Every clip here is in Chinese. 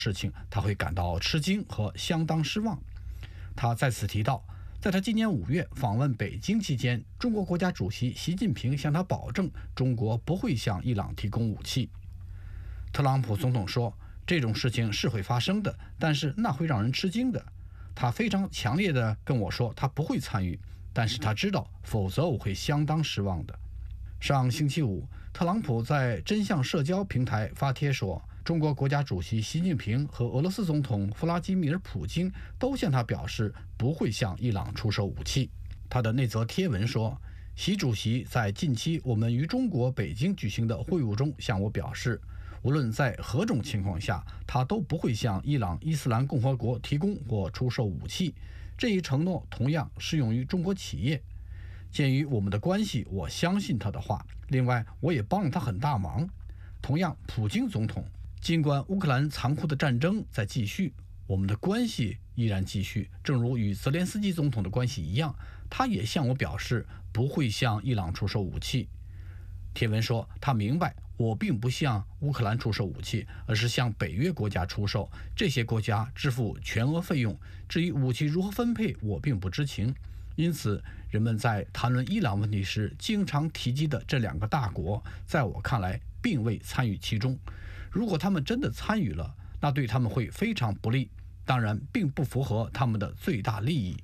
事情，他会感到吃惊和相当失望。他再次提到，在他今年5月访问北京期间，中国国家主席习近平向他保证，中国不会向伊朗提供武器。特朗普总统说，这种事情是会发生的，但是那会让人吃惊的。他非常强烈地跟我说，他不会参与，但是他知道，否则我会相当失望的。上星期五，特朗普在真相社交平台发帖说，中国国家主席习近平和俄罗斯总统弗拉基米尔·普京都向他表示不会向伊朗出售武器。他的那则贴文说，习主席在近期我们于中国北京举行的会晤中向我表示，无论在何种情况下，他都不会向伊朗伊斯兰共和国提供或出售武器。这一承诺同样适用于中国企业。鉴于我们的关系，我相信他的话。另外，我也帮了他很大忙。同样，普京总统，尽管乌克兰残酷的战争在继续，我们的关系依然继续，正如与泽连斯基总统的关系一样。他也向我表示不会向伊朗出售武器。贴文说，他明白我并不向乌克兰出售武器，而是向北约国家出售，这些国家支付全额费用。至于武器如何分配，我并不知情。因此，人们在谈论伊朗问题时经常提及的这2个大国，在我看来并未参与其中。如果他们真的参与了，那对他们会非常不利，当然并不符合他们的最大利益。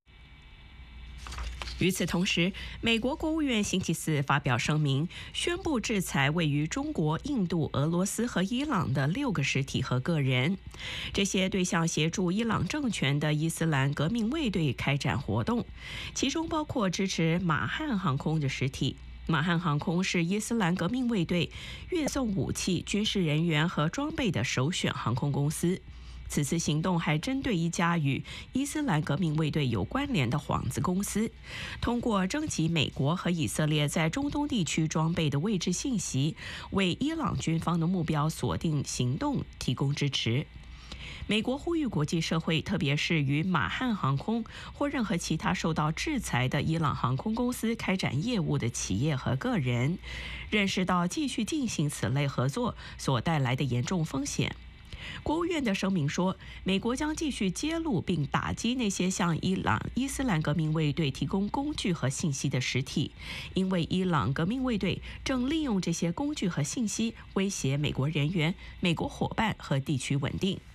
与此同时，美国国务院星期四发表声明，宣布制裁位于中国、印度、俄罗斯和伊朗的6个实体和个人。这些对象协助伊朗政权的伊斯兰革命卫队开展活动，其中包括支持马汉航空的实体。马汉航空是伊斯兰革命卫队运送武器、军事人员和装备的首选航空公司。此次行动还针对一家与伊斯兰革命卫队有关联的幌子公司，通过征集美国和以色列在中东地区装备的位置信息，为伊朗军方的目标锁定行动提供支持。美国呼吁国际社会，特别是与马汉航空或任何其他受到制裁的伊朗航空公司开展业务的企业和个人，认识到继续进行此类合作所带来的严重风险。国务院的声明说，美国将继续揭露并打击那些向伊朗伊斯兰革命卫队提供工具和信息的实体，因为伊朗革命卫队正利用这些工具和信息威胁美国人员、美国伙伴和地区稳定。